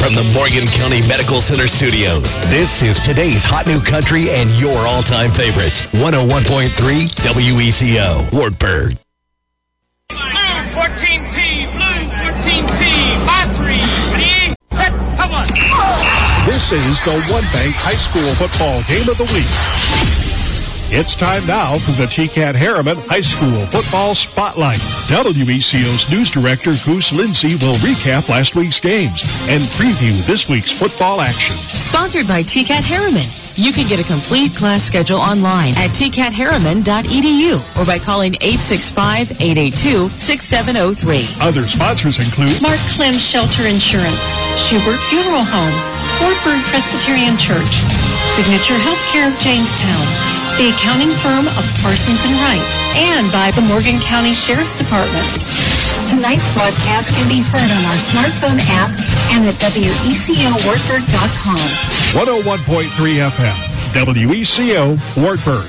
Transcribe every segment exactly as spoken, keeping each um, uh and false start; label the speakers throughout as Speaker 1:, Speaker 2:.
Speaker 1: From the Morgan County Medical Center studios, this is today's hot new country and your all-time favorites. one oh one point three W E C O, Wartburg.
Speaker 2: Blue fourteen P, blue fourteen P, by three, ready, set, come on.
Speaker 3: This is the One Bank High School Football Game of the Week. It's time now for the T C A T Harriman High School Football Spotlight. W E C O's news director, Goose Lindsay, will recap last week's games and preview this week's football action.
Speaker 4: Sponsored by T C A T Harriman. You can get a complete class schedule online at t cat harriman dot e d u or by calling eight six five, eight eight two, six seven zero three.
Speaker 3: Other sponsors include
Speaker 5: Mark Clem Shelter Insurance, Schubert Funeral Home, Wartburg Presbyterian Church, Signature Healthcare of Jamestown, the accounting firm of Parsons and Wright, and by the Morgan County Sheriff's Department.
Speaker 6: Tonight's broadcast can be heard on our smartphone app and at W E C O Wartburg dot com.
Speaker 3: one oh one point three F M, W E C O Wartburg.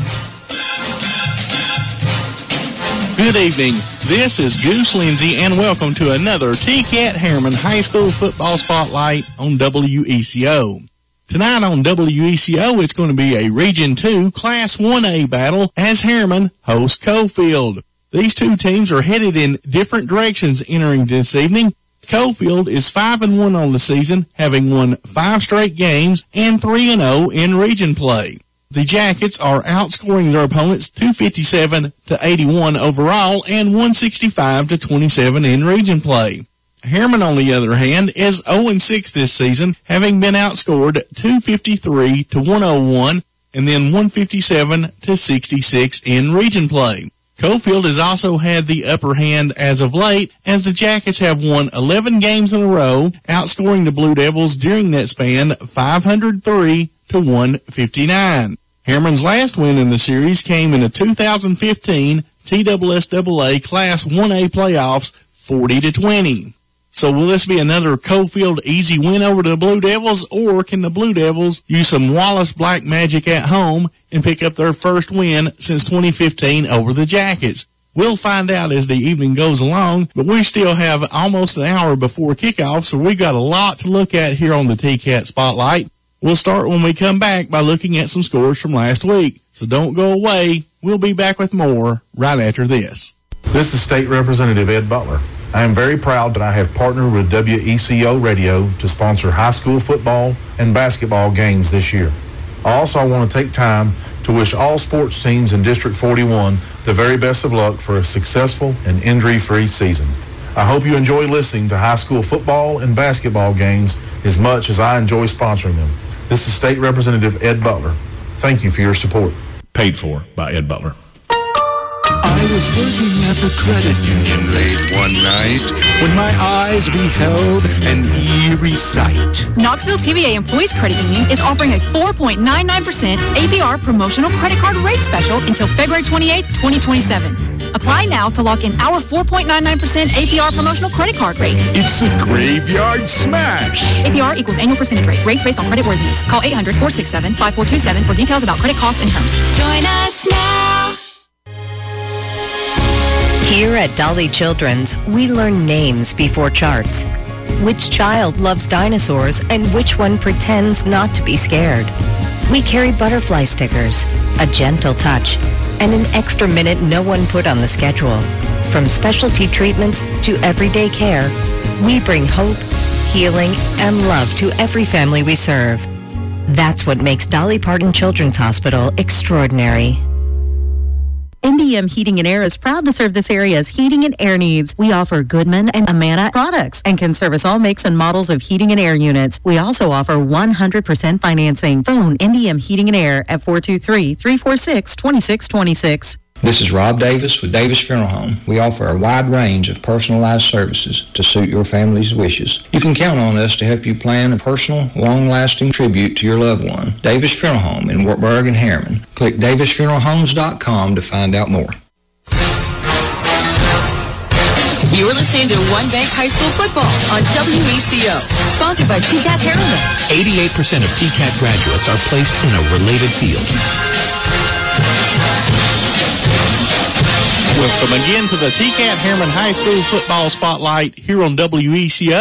Speaker 7: Good evening. This is Goose Lindsay, and welcome to another T C A T Harriman High School Football Spotlight on W E C O. Tonight on W E C O, it's going to be a Region two Class one A battle as Harriman hosts Cofield. These two teams are headed in different directions entering this evening. Cofield is five and one on the season, having won five straight games and three and oh in region play. The Jackets are outscoring their opponents two fifty-seven to eighty-one overall and one sixty-five to twenty-seven in region play. Harriman, on the other hand, is oh and six this season, having been outscored two fifty-three to one oh one and then one fifty-seven to sixty-six in region play. Cofield has also had the upper hand as of late, as the Jackets have won eleven games in a row, outscoring the Blue Devils during that span five hundred three to one fifty-nine. Harriman's last win in the series came in the two thousand fifteen T S S A A Class one A playoffs, forty to twenty. So will this be another Cofield easy win over the Blue Devils, or can the Blue Devils use some Wallace Black magic at home and pick up their first win since twenty fifteen over the Jackets? We'll find out as the evening goes along, but we still have almost an hour before kickoff, so we've got a lot to look at here on the T C A T Spotlight. We'll start when we come back by looking at some scores from last week. So don't go away. We'll be back with more right after this.
Speaker 8: This is State Representative Ed Butler. I am very proud that I have partnered with W E C O Radio to sponsor high school football and basketball games this year. I also want to take time to wish all sports teams in District forty-one the very best of luck for a successful and injury-free season. I hope you enjoy listening to high school football and basketball games as much as I enjoy sponsoring them. This is State Representative Ed Butler. Thank you for your support.
Speaker 9: Paid for by Ed Butler.
Speaker 10: I was working at the credit union late one night when my eyes beheld an eerie sight.
Speaker 11: Knoxville T V A Employees Credit Union is offering a four point nine nine percent A P R promotional credit card rate special until February twenty-eighth, twenty twenty-seven. Apply now to lock in our four point nine nine percent A P R promotional credit card rate.
Speaker 10: It's a graveyard smash.
Speaker 11: A P R equals annual percentage rate. Rates based on credit worthiness. Call eight hundred, four six seven, five four two seven for details about credit costs and terms.
Speaker 12: Join us now. Here at Dolly Children's, we learn names before charts. Which child loves dinosaurs and which one pretends not to be scared? We carry butterfly stickers, a gentle touch, and an extra minute no one put on the schedule. From specialty treatments to everyday care, we bring hope, healing, and love to every family we serve. That's what makes Dolly Parton Children's Hospital extraordinary.
Speaker 13: M B M Heating and Air is proud to serve this area's heating and air needs. We offer Goodman and Amana products and can service all makes and models of heating and air units. We also offer one hundred percent financing. Phone M B M Heating and Air at four two three, three four six, two six two six.
Speaker 14: This is Rob Davis with Davis Funeral Home. We offer a wide range of personalized services to suit your family's wishes. You can count on us to help you plan a personal, long-lasting tribute to your loved one. Davis Funeral Home in Wartburg and Harriman. Click davis funeral homes dot com to find out more.
Speaker 4: You are listening to One Bank High School Football on W E C O, sponsored by T C A T Harriman.
Speaker 1: eighty-eight percent of T C A T graduates are placed in a related field.
Speaker 7: Welcome again to the T C A T Harriman High School Football Spotlight here on W E C O.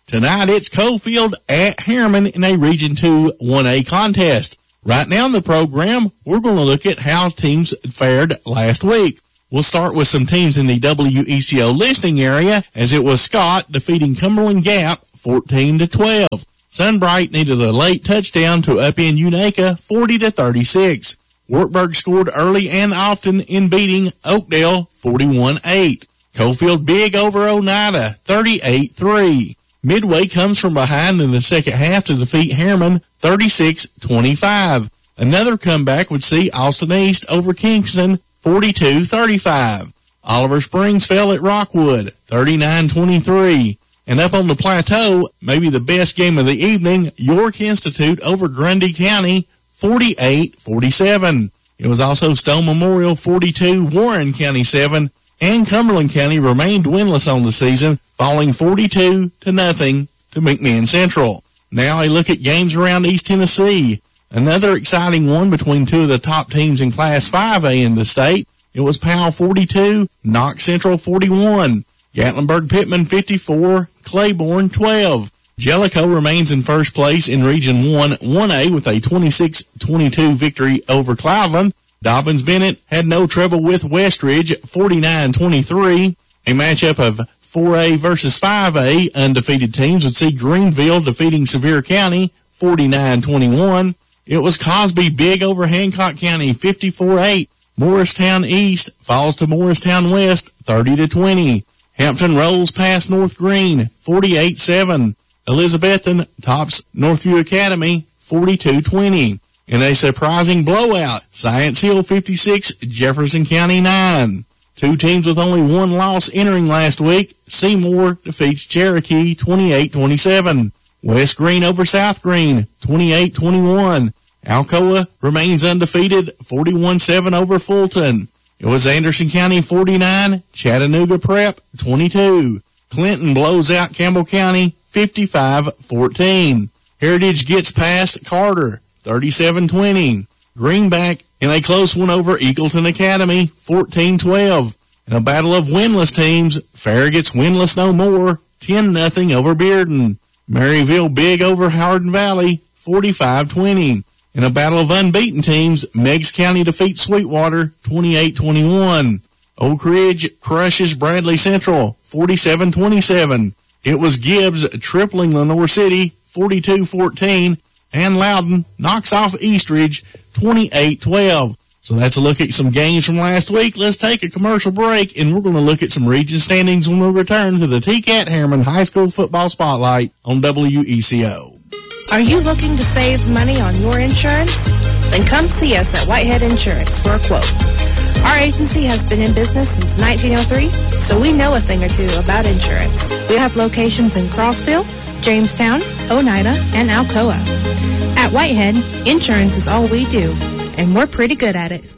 Speaker 7: Tonight it's Cofield at Harriman in a Region two one A contest. Right now in the program, we're going to look at how teams fared last week. We'll start with some teams in the W E C O listening area, as it was Scott defeating Cumberland Gap fourteen to twelve. Sunbright needed a late touchdown to upend Unaka forty to thirty-six. Wartburg scored early and often in beating Oakdale forty-one eight. Cofield big over Oneida thirty-eight three. Midway comes from behind in the second half to defeat Harriman thirty-six twenty-five. Another comeback would see Austin East over Kingston forty-two thirty-five. Oliver Springs fell at Rockwood thirty-nine twenty-three. And up on the plateau, maybe the best game of the evening, York Institute over Grundy County forty-eight forty-seven. It was also Stone Memorial forty-two, Warren County seven, and Cumberland County remained winless on the season, falling forty-two to nothing to McMinn Central. Now a look at games around East Tennessee. Another exciting one between two of the top teams in Class five A in the state. It was Powell forty-two, Knox Central forty-one, Gatlinburg Pittman fifty-four, Claiborne twelve. Jellicoe remains in first place in Region one one A with a twenty-six twenty-two victory over Cloudland. Dobbins Bennett had no trouble with Westridge forty-nine twenty-three. A matchup of four A versus five A undefeated teams would see Greenville defeating Sevier County forty-nine twenty-one. It was Cosby big over Hancock County fifty-four eight. Morristown East falls to Morristown West thirty to twenty. Hampton rolls past North Green forty-eight seven. Elizabethton tops Northview Academy forty-two twenty. In a surprising blowout, Science Hill fifty-six, Jefferson County nine. Two teams with only one loss entering last week. Seymour defeats Cherokee twenty-eight twenty-seven. West Green over South Green twenty-eight twenty-one. Alcoa remains undefeated forty-one seven over Fulton. It was Anderson County forty-nine, Chattanooga Prep twenty-two. Clinton blows out Campbell County fifty-five fourteen. Heritage gets past Carter thirty-seven twenty. Greenback in a close one over Eagleton Academy fourteen twelve. In a battle of winless teams, Farragut's winless no more ten nothing over Bearden. Maryville big over Howard Valley forty-five twenty. In a battle of unbeaten teams, Meigs County defeats Sweetwater twenty-eight twenty-one. Oak Ridge crushes Bradley Central forty-seven twenty-seven. It was Gibbs tripling Lenore City forty-two fourteen. And Loudon knocks off Eastridge twenty-eight twelve. So that's a look at some games from last week. Let's take a commercial break, and we're going to look at some region standings when we return to the T C A T Harriman High School Football Spotlight on W E C O.
Speaker 15: Are you looking to save money on your insurance? Then come see us at Whitehead Insurance for a quote. Our agency has been in business since nineteen oh three, so we know a thing or two about insurance. We have locations in Crossville, Jamestown, Oneida, and Alcoa. At Whitehead, insurance is all we do, and we're pretty good at it.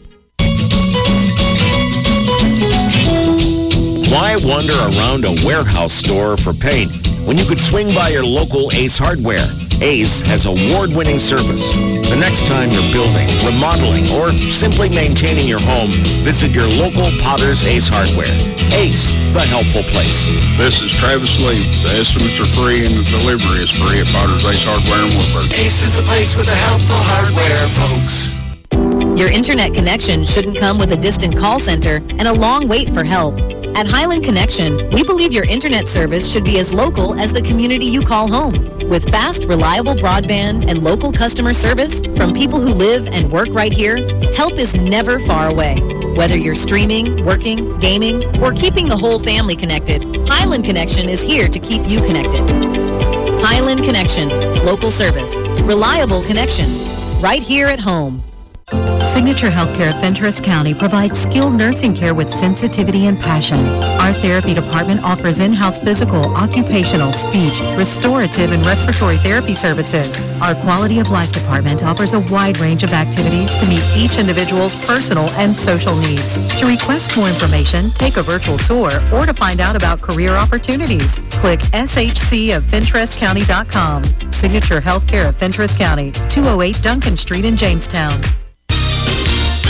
Speaker 16: Why wander around a warehouse store for paint when you could swing by your local Ace Hardware? Ace has award-winning service. The next time you're building, remodeling, or simply maintaining your home, visit your local Potter's Ace Hardware. Ace, the helpful place.
Speaker 17: This is Travis Lee. The estimates are free and the delivery is free at Potter's Ace Hardware in Woodburn.
Speaker 18: Ace is the place with the helpful hardware, folks.
Speaker 12: Your internet connection shouldn't come with a distant call center and a long wait for help. At Highland Connection, we believe your internet service should be as local as the community you call home. With fast, reliable broadband and local customer service from people who live and work right here, help is never far away. Whether you're streaming, working, gaming, or keeping the whole family connected, Highland Connection is here to keep you connected. Highland Connection, local service, reliable connection, right here at home.
Speaker 13: Signature Healthcare of Fentress County provides skilled nursing care with sensitivity and passion. Our therapy department offers in-house physical, occupational, speech, restorative, and respiratory therapy services. Our quality of life department offers a wide range of activities to meet each individual's personal and social needs. To request more information, take a virtual tour, or to find out about career opportunities, click S H C of Fentress County dot com. Signature Healthcare of Fentress County, two oh eight Duncan Street in Jamestown.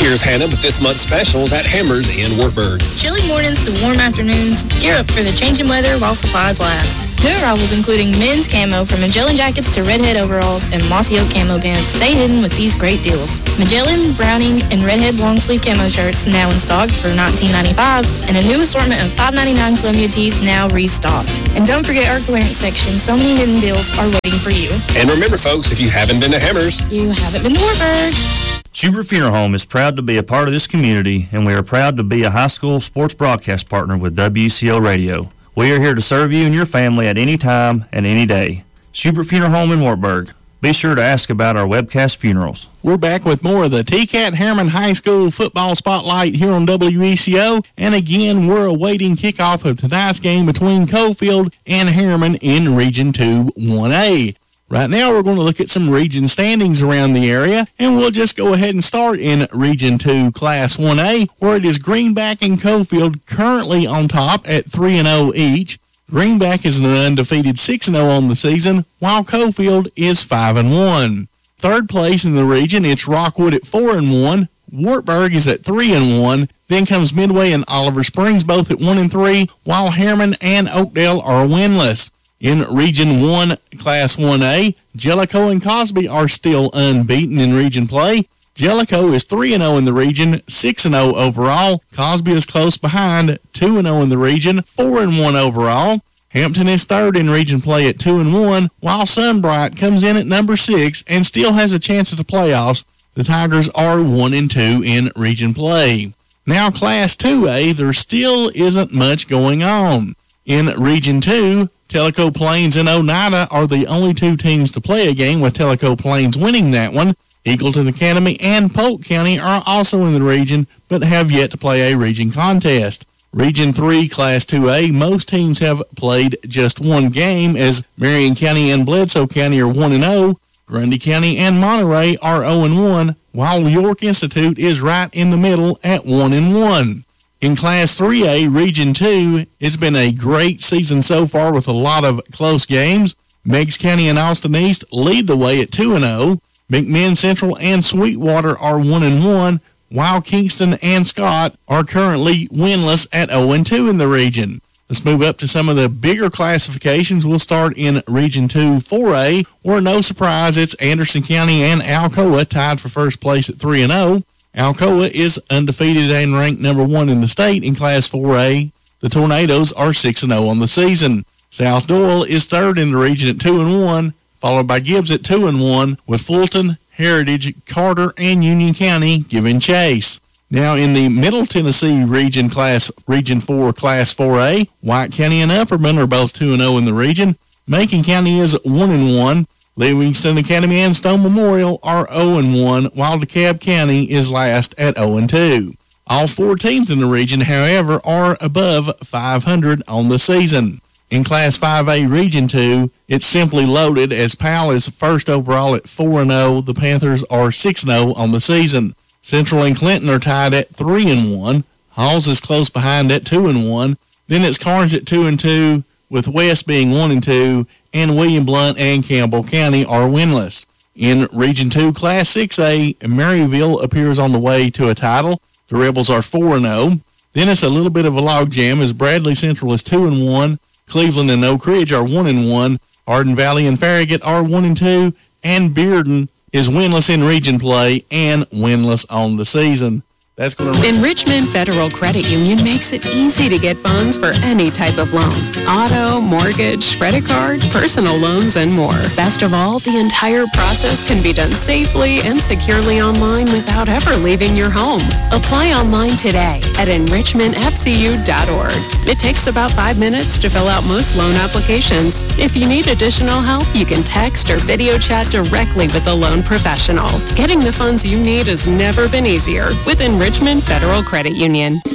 Speaker 19: Here's Hannah with this month's specials at Hammers in Wartburg.
Speaker 20: Chilly mornings to warm afternoons. Gear up for the changing weather while supplies last. New arrivals including men's camo from Magellan jackets to redhead overalls and mossy oak camo pants. Stay hidden with these great deals. Magellan, Browning, and redhead long sleeve camo shirts now in stock for nineteen ninety-five dollars, and a new assortment of five ninety-nine Columbia tees now restocked. And don't forget our clearance section. So many hidden deals are waiting for you.
Speaker 19: And remember, folks, if you haven't been to Hammers,
Speaker 20: you haven't been to Wartburg.
Speaker 21: Schubert Funeral Home is proud to be a part of this community, and we are proud to be a high school sports broadcast partner with W E C O Radio. We are here to serve you and your family at any time and any day. Schubert Funeral Home in Wartburg. Be sure to ask about our webcast funerals.
Speaker 7: We're back with more of the T C A T Harriman High School Football Spotlight here on W E C O. And again, we're awaiting kickoff of tonight's game between Cofield and Harriman in Region two one A. Right now, we're going to look at some region standings around the area, and we'll just go ahead and start in Region two Class one A, where it is Greenback and Cofield currently on top at three and oh each. Greenback is an undefeated six and oh on the season, while Cofield is five and one. Third place in the region, it's Rockwood at four and one. Wartburg is at three and one. Then comes Midway and Oliver Springs, both at one and three, while Harriman and Oakdale are winless. In Region one, Class one A, Jellicoe and Cosby are still unbeaten in region play. Jellicoe is three and oh in the region, six and oh overall. Cosby is close behind, two and oh in the region, four and one overall. Hampton is third in region play at two and one, while Sunbright comes in at number six and still has a chance at the playoffs. The Tigers are one and two in region play. Now Class two A, there still isn't much going on. In Region two, Tellico Plains and Oneida are the only two teams to play a game, with Tellico Plains winning that one. Eagleton Academy and Polk County are also in the region, but have yet to play a region contest. Region three, Class two A, most teams have played just one game, as Marion County and Bledsoe County are one and oh. Grundy County and Monterey are oh and one, while York Institute is right in the middle at one and one. In Class three A, Region two, it's been a great season so far with a lot of close games. Meigs County and Austin East lead the way at two and oh. McMinn Central and Sweetwater are one and one, while Kingston and Scott are currently winless at oh and two in the region. Let's move up to some of the bigger classifications. We'll start in Region two four A, where no surprise, it's Anderson County and Alcoa tied for first place at three and oh. Alcoa is undefeated and ranked number one in the state in Class four A. The Tornadoes are six and oh on the season. South Doyle is third in the region at two and one, followed by Gibbs at two and one, with Fulton, Heritage, Carter, and Union County giving chase. Now in the Middle Tennessee region, class Region four, Class four A, White County and Upperman are both two and oh in the region. Macon County is one and one. Livingston Academy and Stone Memorial are oh and one, while DeKalb County is last at oh and two. All four teams in the region, however, are above five hundred on the season. In Class five A Region two, it's simply loaded, as Powell is first overall at four and oh. The Panthers are six and oh on the season. Central and Clinton are tied at three and one. Halls is close behind at two and one. Then it's Carnes at two and two, with West being one and two, and William Blount and Campbell County are winless. In Region two, Class six A, Maryville appears on the way to a title. The Rebels are four and oh. Then it's a little bit of a logjam, as Bradley Central is two and one. Cleveland and Oak Ridge are one and one. Arden Valley and Farragut are one and two. And Bearden is winless in region play and winless on the season. That's going to...
Speaker 22: Enrichment Federal Credit Union makes it easy to get funds for any type of loan. Auto, mortgage, credit card, personal loans, and more. Best of all, the entire process can be done safely and securely online without ever leaving your home. Apply online today at enrichment f c u dot org. It takes about five minutes to fill out most loan applications. If you need additional help, you can text or video chat directly with a loan professional. Getting the funds you need has never been easier with Enrichment Richmond Federal Credit Union.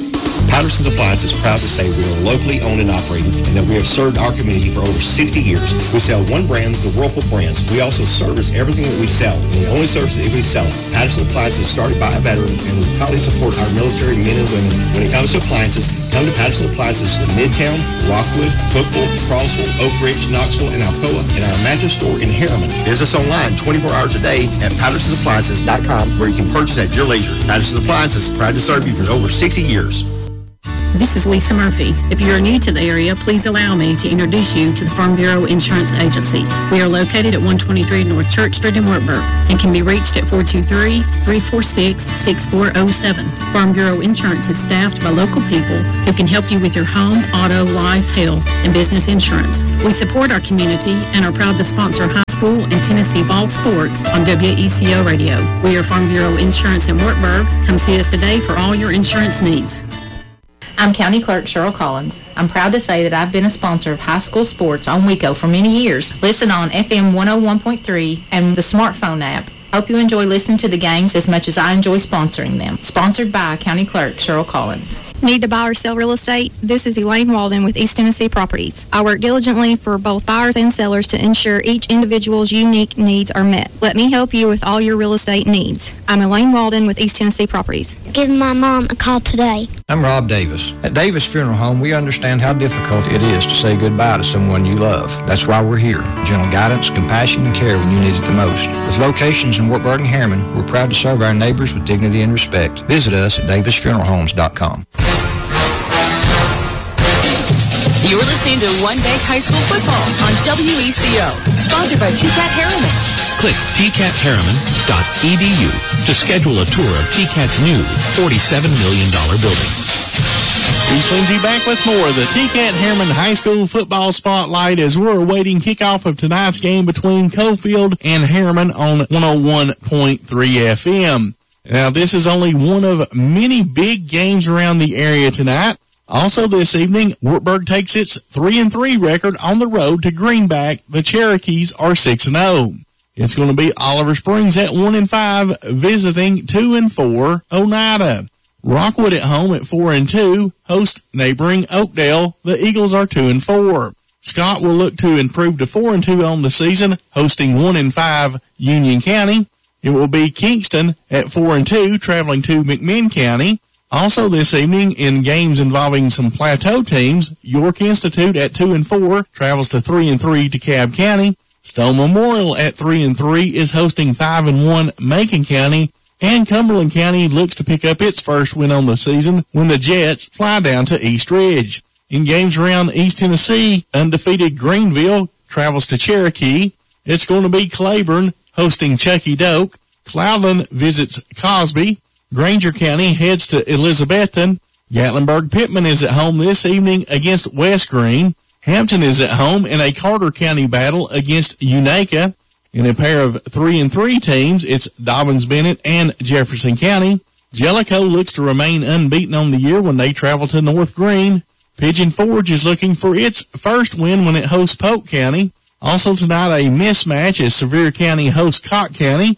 Speaker 2: Patterson's Appliance is proud to say we are locally owned and operated and that we have served our community for over sixty years. We sell one brand, the Whirlpool brands. We also service everything that we sell, and we only service it if we sell it. Patterson Appliances started by a veteran, and we proudly support our military men and women. When it comes to appliances, come to Patterson Appliances in Midtown, Rockwood, Cookville, Crossville, Oak Ridge, Knoxville, and Alcoa, and our mattress store in Harriman. Visit us online twenty-four hours a day at pattersons appliances dot com, where you can purchase at your leisure. Patterson's Appliances, proud to serve you for over sixty years.
Speaker 5: This is Lisa Murphy. If you are new to the area, please allow me to introduce you to the Farm Bureau Insurance Agency. We are located at one twenty-three North Church Street in Wartburg and can be reached at four two three, three four six, six four zero seven. Farm Bureau Insurance is staffed by local people who can help you with your home, auto, life, health, and business insurance. We support our community and are proud to sponsor high school and Tennessee ball sports on W E C O Radio. We are Farm Bureau Insurance in Wartburg. Come see us today for all your insurance needs.
Speaker 23: I'm County Clerk Cheryl Collins. I'm proud to say that I've been a sponsor of high school sports on WECO for many years. Listen on F M one oh one point three and the smartphone app. Hope you enjoy listening to the games as much as I enjoy sponsoring them. Sponsored by County Clerk Cheryl Collins.
Speaker 24: Need to buy or sell real estate? This is Elaine Walden with East Tennessee Properties. I work diligently for both buyers and sellers to ensure each individual's unique needs are met. Let me help you with all your real estate needs. I'm Elaine Walden with East Tennessee Properties.
Speaker 25: Give my mom a call today.
Speaker 14: I'm Rob Davis. At Davis Funeral Home, we understand how difficult it is to say goodbye to someone you love. That's why we're here. Gentle guidance, compassion, and care when you need it the most. With locations in Wartburg and Harriman, we're proud to serve our neighbors with dignity and respect. Visit us at davis funeral homes dot com.
Speaker 4: You're listening to One Bank High School Football on W E C O, sponsored by T CAT Harriman.
Speaker 1: Click t cat harriman dot e d u to schedule a tour of T CAT's new forty-seven million dollars building.
Speaker 7: Bruce Lindsay back with more of the T CAT Harriman High School Football Spotlight as we're awaiting kickoff of tonight's game between Cofield and Harriman on one oh one point three F M. Now, this is only one of many big games around the area tonight. Also this evening, Wartburg takes its three and three record on the road to Greenback. The Cherokees are six and oh. It's going to be Oliver Springs at one and five, visiting two and four Oneida. Rockwood at home at four and two, host neighboring Oakdale. The Eagles are two and four. Scott will look to improve to four and two on the season, hosting one and five Union County. It will be Kingston at four and two, traveling to McMinn County. Also this evening, in games involving some plateau teams, York Institute at two and four travels to three and three DeKalb County. Stone Memorial at three and three is hosting five and one Macon County, and Cumberland County looks to pick up its first win on the season when the Jets fly down to East Ridge. In games around East Tennessee, undefeated Greenville travels to Cherokee. It's going to be Claiborne hosting Chucky Doak. Cloudland visits Cosby. Granger County heads to Elizabethton. Gatlinburg-Pittman is at home this evening against West Green. Hampton is at home in a Carter County battle against Unaka. In a pair of three and three teams, it's Dobbins-Bennett and Jefferson County. Jellicoe looks to remain unbeaten on the year when they travel to North Green. Pigeon Forge is looking for its first win when it hosts Polk County. Also tonight, a mismatch as Sevier County hosts Cott County.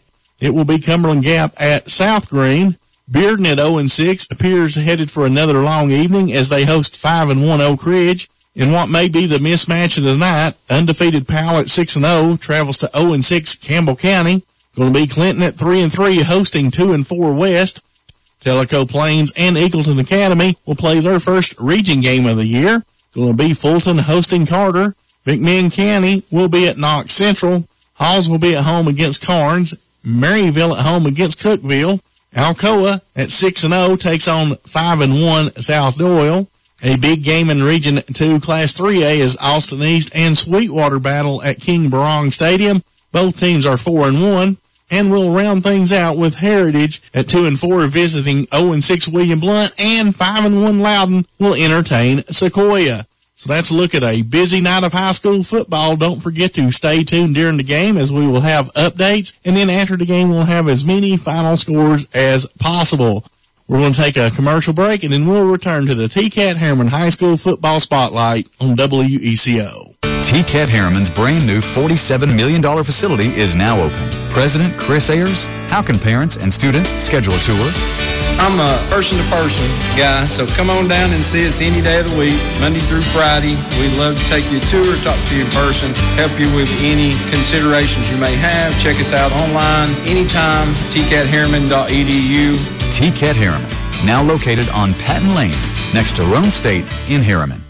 Speaker 7: It will be Cumberland Gap at South Green. Bearden at oh and six appears headed for another long evening as they host five and one Oak Ridge. In what may be the mismatch of the night, undefeated Powell at six and oh travels to oh and six Campbell County. Going to be Clinton at three and three hosting two and four West. Tellico Plains and Eagleton Academy will play their first region game of the year. Going to be Fulton hosting Carter. McMinn County will be at Knox Central. Halls will be at home against Carnes. Maryville at home against Cookville. Alcoa at six and oh takes on five and one South Doyle. A big game in Region two Class three A is Austin East and Sweetwater battle at King Barong Stadium. Both teams are four and one, and we'll round things out with Heritage at two and four visiting oh and six William Blount, and five and one Loudon will entertain Sequoia. So that's a look at a busy night of high school football. Don't forget to stay tuned during the game as we will have updates. And then after the game, we'll have as many final scores as possible. We're going to take a commercial break, and then we'll return to the T CAT Harriman High School Football Spotlight on W E C O.
Speaker 26: T CAT Harriman's brand new forty-seven million dollars facility is now open. President Chris Ayers, how can parents and students schedule a tour?
Speaker 3: I'm a person-to-person guy, so come on down and see us any day of the week, Monday through Friday. We'd love to take you a tour, talk to you in person, help you with any considerations you may have. Check us out online anytime, t cat harriman dot e d u.
Speaker 26: T CAT Harriman, now located on Patton Lane, next to Roan State in Harriman.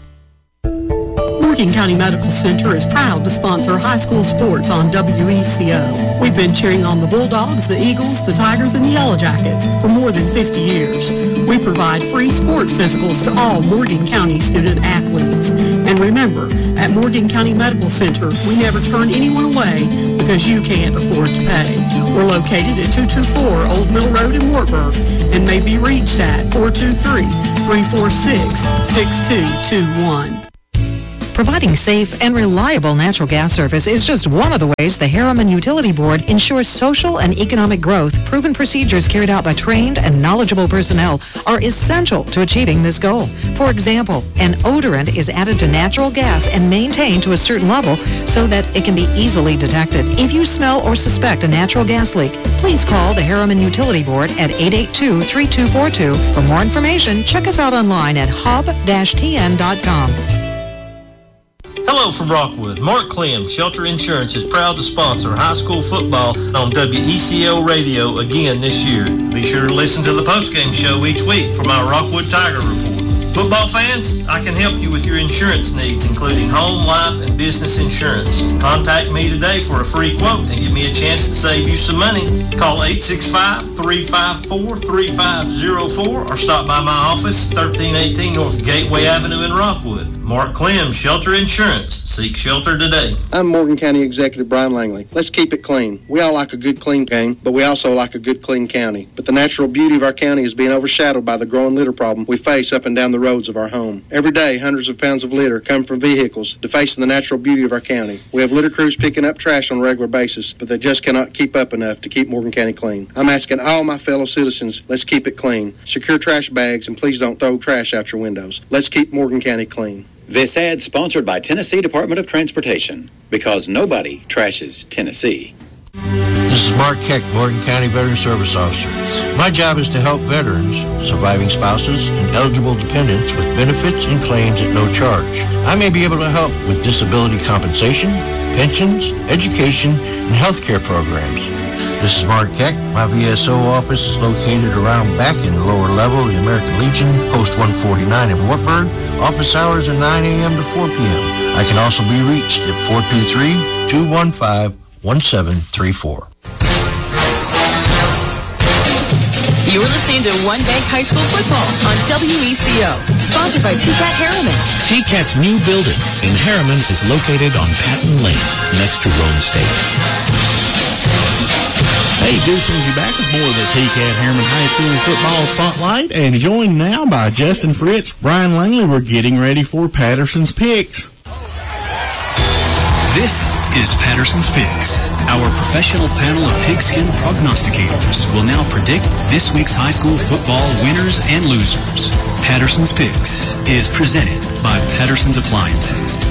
Speaker 6: Morgan County Medical Center is proud to sponsor high school sports on W E C O. We've been cheering on the Bulldogs, the Eagles, the Tigers, and the Yellow Jackets for more than fifty years. We provide free sports physicals to all Morgan County student athletes. And remember, at Morgan County Medical Center, we never turn anyone away because you can't afford to pay. We're located at two two four Old Mill Road in Wartburg and may be reached at four two three, three four six, six two two one.
Speaker 8: Providing safe and reliable natural gas service is just one of the ways the Harriman Utility Board ensures social and economic growth. Proven procedures carried out by trained and knowledgeable personnel are essential to achieving this goal. For example, an odorant is added to natural gas and maintained to a certain level so that it can be easily detected. If you smell or suspect a natural gas leak, please call the Harriman Utility Board at eight eight two, three two four two. For more information, check us out online at hub dash t n dot com.
Speaker 9: Hello from Rockwood. Mark Clem, Shelter Insurance, is proud to sponsor high school football on W E C O Radio again this year. Be sure to listen to the postgame show each week from our Rockwood Tiger Report. Football fans, I can help you with your insurance needs, including home, life, and business insurance. Contact me today for a free quote and give me a chance to save you some money. Call eight six five, three five four, three five zero four or stop by my office, thirteen eighteen North Gateway Avenue in Rockwood. Mark Clem, Shelter Insurance. Seek shelter today.
Speaker 2: I'm Morgan County Executive Brian Langley. Let's keep it clean. We all like a good, clean game, but we also like a good, clean county. But the natural beauty of our county is being overshadowed by the growing litter problem we face up and down the roads of our home. Every day, hundreds of pounds of litter come from vehicles, defacing the natural beauty of our county. We have litter crews picking up trash on a regular basis, but they just cannot keep up enough to keep Morgan County clean. I'm asking all my fellow citizens, let's keep it clean. Secure trash bags, and please don't throw trash out your windows. Let's keep Morgan County clean.
Speaker 10: This ad sponsored by Tennessee Department of Transportation, because nobody trashes Tennessee.
Speaker 11: This is Mark Keck, Morgan County Veteran Service Officer. My job is to help veterans, surviving spouses, and eligible dependents with benefits and claims at no charge. I may be able to help with disability compensation, pensions, education, and health care programs. This is Mark Keck. My V S O office is located around back in the lower level of the American Legion, Post one forty-nine in Wartburg. Office hours are nine a.m. to four p.m. I can also be reached at four two three, two one five, one seven three four.
Speaker 4: You're listening to One Bank High School Football on W E C O, sponsored by T CAT Harriman.
Speaker 1: T CAT's new building in Harriman is located on Patton Lane, next to Roan State.
Speaker 7: Hey, Goose Lindsay back with more of the T CAT Harriman High School Football Spotlight, and joined now by Justin Fritz, Brian Langley. We're getting ready for Patterson's Picks.
Speaker 27: This is Patterson's Picks. Our professional panel of pigskin prognosticators will now predict this week's high school football winners and losers. Patterson's Picks is presented by Patterson's Appliances.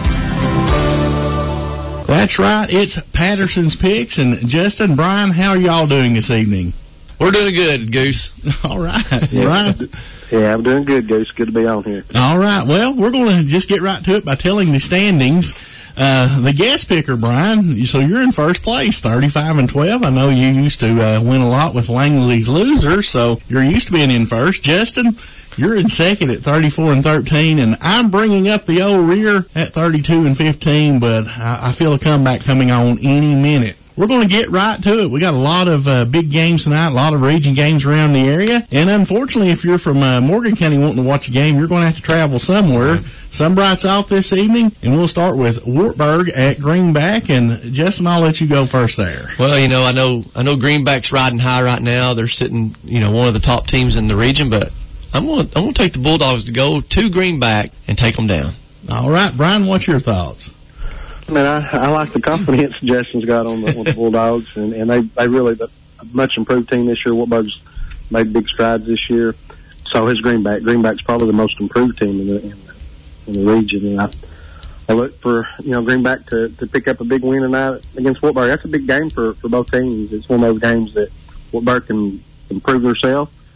Speaker 7: That's right. It's Patterson's Picks. And Justin, Brian, how are y'all doing this evening?
Speaker 28: We're doing good, Goose.
Speaker 7: All right.
Speaker 28: Yeah.
Speaker 7: Brian?
Speaker 28: Yeah, I'm doing good, Goose. Good to be on here.
Speaker 7: All right. Well, we're going to just get right to it by telling the standings. Uh, the guest picker, Brian, so you're in first place, thirty-five and twelve. I know you used to uh, win a lot with Langley's Losers, so you're used to being in first. Justin, you're in second at thirty-four and thirteen, and I'm bringing up the old rear at thirty-two and fifteen, but I, I feel a comeback coming on any minute. We're going to get right to it. We got a lot of uh, big games tonight, a lot of region games around the area. And unfortunately, if you're from uh, Morgan County wanting to watch a game, you're going to have to travel somewhere. Sunbright's off this evening, and we'll start with Wartburg at Greenback. And Justin, I'll let you go first there.
Speaker 28: Well, you know, I know I know Greenback's riding high right now. They're sitting, you know, one of the top teams in the region, but I'm going to I'm going to take the Bulldogs to go to Greenback and take them down.
Speaker 7: All right, Brian, what's your thoughts?
Speaker 28: I mean, I, I like the confidence Justin's got on the, on the Bulldogs, and, and they, they really a much improved team this year. Wartburg's made big strides this year. So his Greenback. Greenback's probably the most improved team in the in the, in the region. And I, I look for, you know, Greenback to, to pick up a big win tonight against Wartburg. That's a big game for, for both teams. It's one of those games that Wartburg can improve themselves,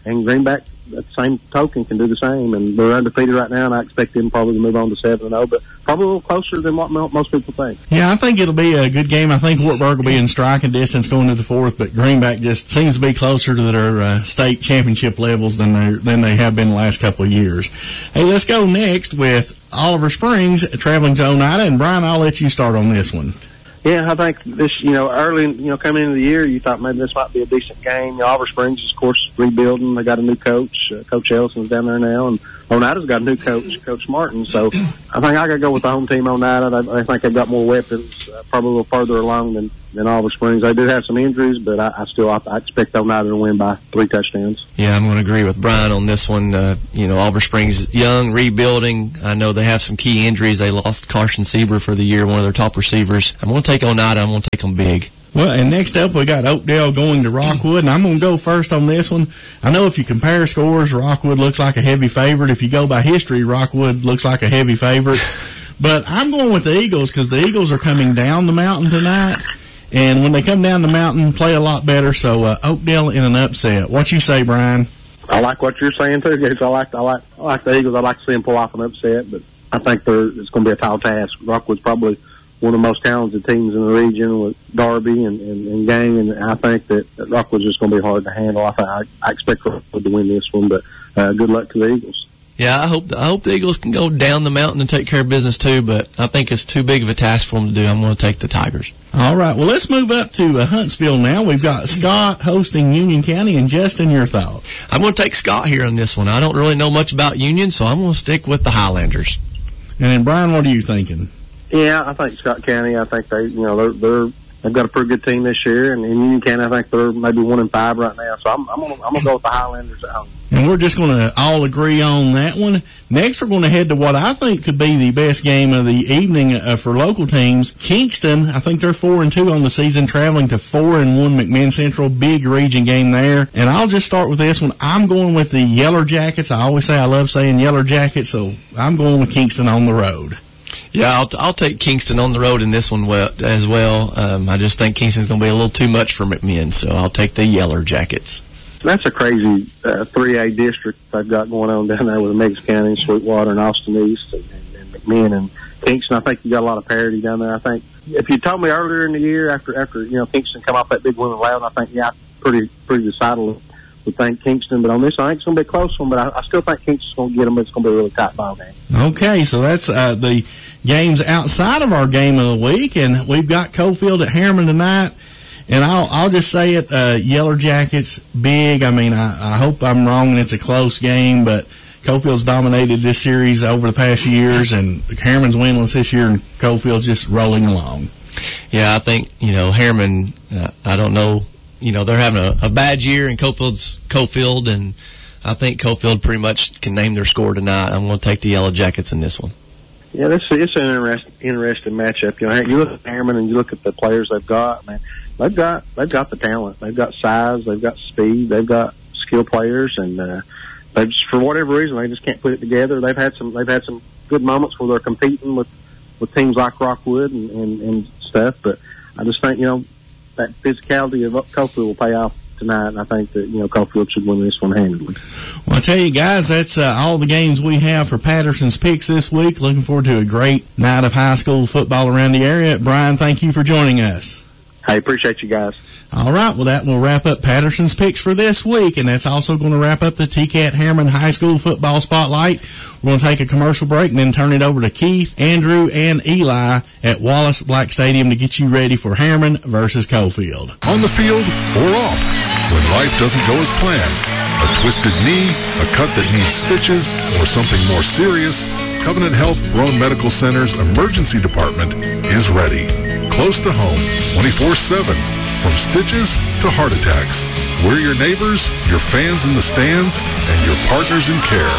Speaker 28: and Greenback, at the same token, can do the same. And they're undefeated right now, and I expect them probably to move on to seven and oh, but probably a little closer than what mo- most people think.
Speaker 7: Yeah, I think it'll be a good game. I think Wartburg will be in striking distance going to the fourth, but Greenback just seems to be closer to their uh, state championship levels than they than they have been the last couple of years. Hey, let's go next with Oliver Springs traveling to Oneida, and Brian, I'll let you start on this one.
Speaker 28: Yeah, I think this, you know, early, you know, coming into the year, you thought maybe this might be a decent game. You know, Oliver Springs is, of course, rebuilding. They got a new coach. Uh, Coach Ellison's down there now, and Oneida's got a new coach, Coach Martin. So I think I got to go with the home team, Oneida. I, I think they've got more weapons, uh, probably a little further along than, than Oliver Springs. They do have some injuries, but I, I still I, I expect Oneida to win by three touchdowns.
Speaker 12: Yeah, I'm going to agree with Brian on this one. Uh, you know, Oliver Springs young, rebuilding. I know they have some key injuries. They lost Carson Sieber for the year, one of their top receivers. I'm going to take Oneida. I'm going to take them big.
Speaker 7: Well, and next up, we got Oakdale going to Rockwood, and I'm going to go first on this one. I know if you compare scores, Rockwood looks like a heavy favorite. If you go by history, Rockwood looks like a heavy favorite. But I'm going with the Eagles because the Eagles are coming down the mountain tonight, and when they come down the mountain, play a lot better. So uh, Oakdale in an upset. What you say, Brian?
Speaker 28: I like what you're saying, too, Gates. I like, I like, I like the Eagles. I'd like to see them pull off an upset, but I think they're, it's going to be a tall task. Rockwood's probably one of the most talented teams in the region with Darby and, and, and Gang, and I think that, that Rockwood's just going to be hard to handle. I, think, I, I expect Rockwood to win this one, but uh, good luck to the Eagles.
Speaker 12: Yeah, I hope I hope the Eagles can go down the mountain and take care of business too, but I think it's too big of a task for them to do. I'm going to take the Tigers.
Speaker 7: All right, well, let's move up to uh, Huntsville now. We've got Scott hosting Union County, and Justin, your thought?
Speaker 12: I'm going to take Scott here on this one. I don't really know much about Union, so I'm going to stick with the Highlanders.
Speaker 7: And then, Brian, what are you thinking?
Speaker 28: Yeah, I think Scott County, I think they, you know, they're, they're, they've got a pretty good team this year, and in Union County, I think they're maybe one and five right now. So I'm, I'm going I'm to go with the Highlanders at home.
Speaker 7: And we're just going to all agree on that one. Next, we're going to head to what I think could be the best game of the evening uh, for local teams. Kingston, I think they're four and two on the season, traveling to four and one McMinn Central. Big region game there. And I'll just start with this one. I'm going with the Yeller Jackets. I always say I love saying Yeller Jackets, so I'm going with Kingston on the road.
Speaker 12: Yeah, I'll, I'll take Kingston on the road in this one well, as well. Um, I just think Kingston's going to be a little too much for McMinn, so I'll take the Yeller Jackets.
Speaker 28: That's a crazy uh, three A district they've got going on down there with Meigs County, Sweetwater, and Austin East, and, and, and McMinn and Kingston. I think you got a lot of parity down there. I think if you told me earlier in the year after after you know Kingston come off that big win with Loudon, I think yeah, pretty pretty decidedly would think Kingston. But on this, I think it's going to be a close one. But I, I still think Kingston's going to get them. It's going to be a really tight ball game.
Speaker 7: Okay, so that's uh, the games outside of our game of the week, and we've got Cofield at Harriman tonight. And I'll I'll just say it, uh, Yeller Jackets, big. I mean, I, I hope I'm wrong and it's a close game, but Cofield's dominated this series over the past years, and Harriman's winless this year, and Cofield's just rolling along.
Speaker 12: Yeah, I think, you know, Harriman, uh, I don't know, you know, they're having a, a bad year, and Cofield's Cofield, and I think Cofield pretty much can name their score tonight. I'm going to take the Yellow Jackets in this one.
Speaker 28: Yeah, this it's an interesting, interesting matchup. You know, you look at Harriman and you look at the players they've got, man. They've got they've got the talent. They've got size. They've got speed. They've got skill players, and uh, they just, for whatever reason, they just can't put it together. They've had some they've had some good moments where they're competing with, with teams like Rockwood and, and, and stuff. But I just think you know that physicality of Cofield will pay off tonight, and I think that you know Cofield should win this one handily.
Speaker 7: Well, I tell you guys, that's uh, all the games we have for Patterson's Picks this week. Looking forward to a great night of high school football around the area. Brian, thank you for joining us.
Speaker 28: Hey, appreciate you guys.
Speaker 7: All right, well, that will wrap up Patterson's Picks for this week, and that's also going to wrap up the T C A T Harriman High School Football Spotlight. We're going to take a commercial break and then turn it over to Keith, Andrew, and Eli at Wallace Black Stadium to get you ready for Harriman versus Cofield.
Speaker 13: On the field or off, when life doesn't go as planned, a twisted knee, a cut that needs stitches, or something more serious, Covenant Health Roan Medical Center's emergency department is ready. Close to home, twenty-four seven, from stitches to heart attacks. We're your neighbors, your fans in the stands, and your partners in care.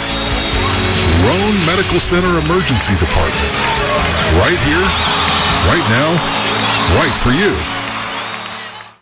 Speaker 13: Roan Medical Center Emergency Department. Right here, right now, right for you.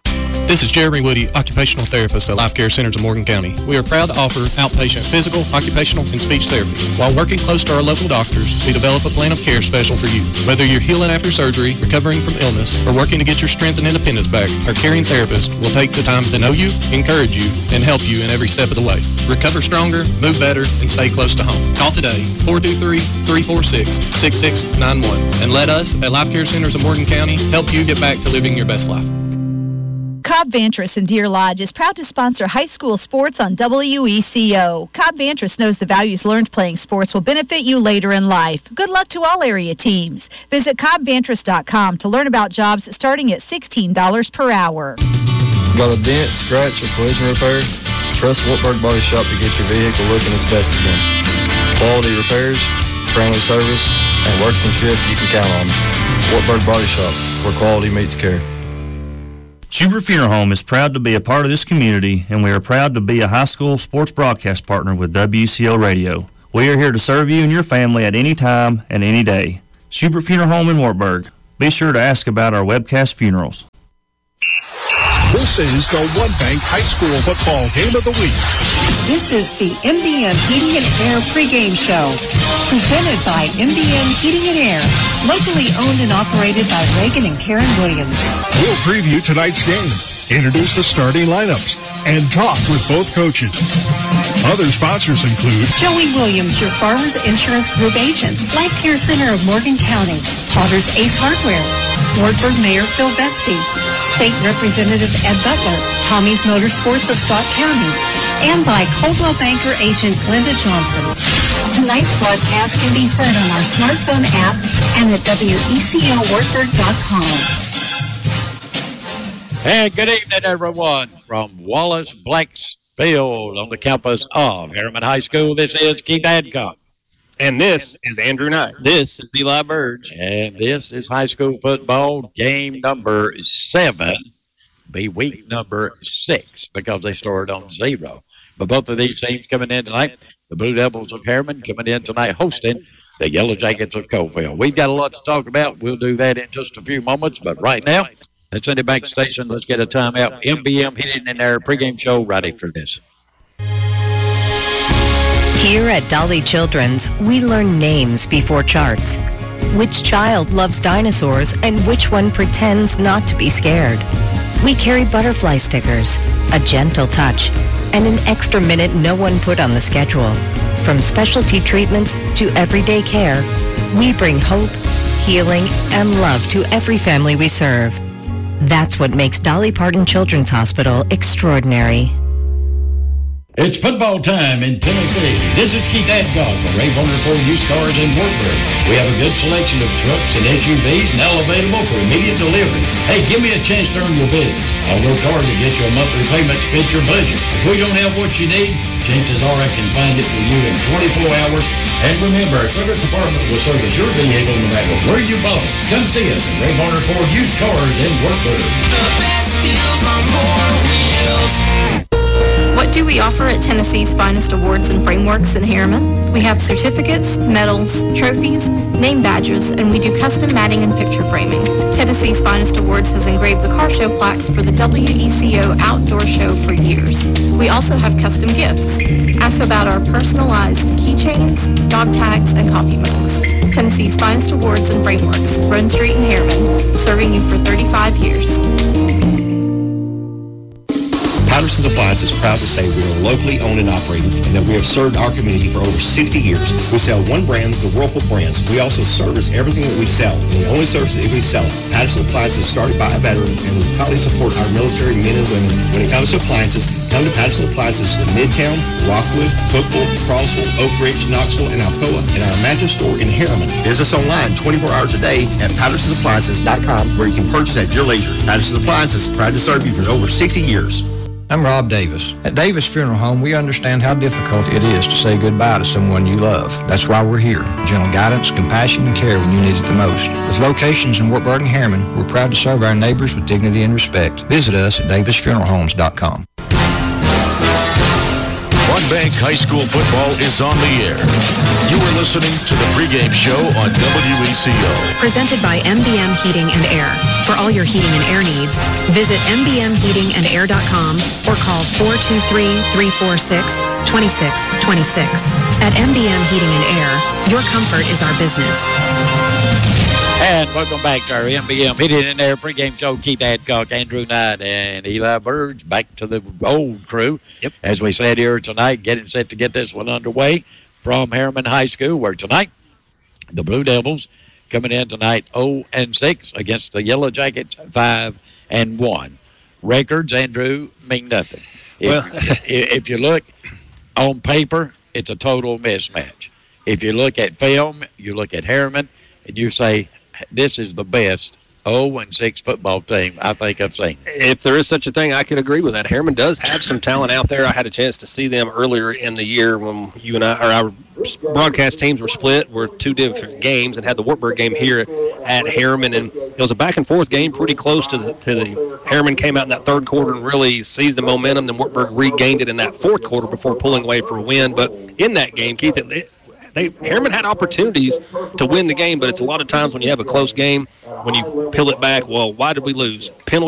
Speaker 15: This is Jeremy Woody, occupational therapist at Life Care Centers of Morgan County. We are proud to offer outpatient physical, occupational, and speech therapy. While working close to our local doctors, we develop a plan of care special for you. Whether you're healing after surgery, recovering from illness, or working to get your strength and independence back, our caring therapist will take the time to know you, encourage you, and help you in every step of the way. Recover stronger, move better, and stay close to home. Call today, four two three, three four six, six six nine one, and let us at Life Care Centers of Morgan County help you get back to living your best life.
Speaker 16: Cobb Vantris in Deer Lodge is proud to sponsor high school sports on W E C O. Cobb Vantris knows the values learned playing sports will benefit you later in life. Good luck to all area teams. Visit cobb vantris dot com to learn about jobs starting at sixteen dollars per hour.
Speaker 17: Got a dent, scratch, or collision repair? Trust Wartburg Body Shop to get your vehicle looking its best again. Quality repairs, friendly service, and workmanship you can count on. Wartburg Body Shop, where quality meets care.
Speaker 18: Schubert Funeral Home is proud to be a part of this community, and we are proud to be a high school sports broadcast partner with W E C O Radio. We are here to serve you and your family at any time and any day. Schubert Funeral Home in Wartburg. Be sure to ask about our webcast funerals.
Speaker 19: This is the One Bank High School Football Game of the Week.
Speaker 20: This is the M B M Heating and Air pregame show, presented by M B M Heating and Air, locally owned and operated by Reagan and Karen Williams.
Speaker 19: We'll preview tonight's game, introduce the starting lineups, and talk with both coaches. Other sponsors include
Speaker 20: Joey Williams, your Farmers Insurance Group agent, Life Care Center of Morgan County, Potter's Ace Hardware, Wartburg Mayor Phil Vespi, State Representative Ed Butler, Tommy's Motorsports of Scott County, and by Coldwell Banker agent Glenda Johnson. Tonight's broadcast can be heard on our smartphone app and at W E C L Wartburg dot com.
Speaker 21: And good evening, everyone, from Wallace Black's Field on the campus of Harriman High School. This is Keith Adcock.
Speaker 22: And this is Andrew Knight.
Speaker 21: This is Eli Burge. And this is high school football game number seven. Be week number six because they started on zero. But both of these teams coming in tonight. The Blue Devils of Harriman coming in tonight hosting the Yellow Jackets of Coalfield. We've got a lot to talk about. We'll do that in just a few moments. But right now, let's send it back to station. Let's get a timeout. M B M Heating and Air pregame show right after this.
Speaker 29: Here at Dolly Children's, we learn names before charts. Which child loves dinosaurs and which one pretends not to be scared? We carry butterfly stickers, a gentle touch, and an extra minute no one put on the schedule. From specialty treatments to everyday care, we bring hope, healing, and love to every family we serve. That's what makes Dolly Parton Children's Hospital extraordinary.
Speaker 30: It's football time in Tennessee. This is Keith Adcock from Ray Bonner Ford Used Cars in Wartburg. We have a good selection of trucks and S U Vs now available for immediate delivery. Hey, give me a chance to earn your business. I'll work hard to get you a monthly payment to fit your budget. If we don't have what you need, chances are I can find it for you in twenty-four hours. And remember, our service department will service your vehicle no matter where you bought it. Come see us at Ray Bonner Ford Used Cars in Wartburg.
Speaker 31: The best deals on four wheels.
Speaker 24: What do we offer at Tennessee's Finest Awards and Frameworks in Harriman? We have certificates, medals, trophies, name badges, and we do custom matting and picture framing. Tennessee's Finest Awards has engraved the car show plaques for the W E C O Outdoor Show for years. We also have custom gifts. Ask about our personalized keychains, dog tags, and coffee mugs. Tennessee's Finest Awards and Frameworks, Front Street in Harriman, serving you for thirty-five years.
Speaker 2: Patterson's Appliance is proud to say we are locally owned and operated and that we have served our community for over sixty years. We sell one brand, the Whirlpool brands. We also service everything that we sell, and we only service it if we sell it. Patterson Appliance is started by a veteran, and we proudly support our military men and women. When it comes to appliances, come to Patterson Appliances in Midtown, Rockwood, Cookville, Crossville, Oak Ridge, Knoxville, and Alcoa, and our mattress store in Harriman. Visit us online twenty-four hours a day at pattersons appliances dot com, where you can purchase at your leisure. Patterson's Appliances, proud to serve you for over sixty years.
Speaker 14: I'm Rob Davis. At Davis Funeral Home, we understand how difficult it is to say goodbye to someone you love. That's why we're here. Gentle guidance, compassion, and care when you need it the most. With locations in Wartburg and Harriman, we're proud to serve our neighbors with dignity and respect. Visit us at davis funeral homes dot com.
Speaker 3: Monbank High School football is on the air. You are listening to the pregame show on W E C O.
Speaker 4: Presented by M B M Heating and Air. For all your heating and air needs, visit m b m heating and air dot com or call four two three, three four six, two six two six. At M B M Heating and Air, your comfort is our business.
Speaker 21: And welcome back to our M B M Heating and Air pregame show. Keith Adcock, Andrew Knight, and Eli Burge back to the old crew. Yep. As we said here tonight, getting set to get this one underway from Harriman High School, where tonight the Blue Devils coming in tonight oh and six against the Yellow Jackets five and one. Records, Andrew, mean nothing. If,
Speaker 22: Well,
Speaker 21: if you look on paper, it's a total mismatch. If you look at film, you look at Harriman, and you say, this is the best oh and six football team I think I've seen.
Speaker 22: if there is such a thing, I could agree with that. Harriman does have some talent out there. I had a chance to see them earlier in the year when you and I, or our broadcast teams were split. We're two different games and had the Wartburg game here at Harriman, and it was a back-and-forth game, pretty close to the, to the Harriman came out in that third quarter and really seized the momentum. Then Wartburg regained it in that fourth quarter before pulling away for a win. But in that game, Keith, it, They, Harriman had opportunities to win the game, but it's a lot of times when you have a close game, when you peel it back, well, why did we lose? Penalty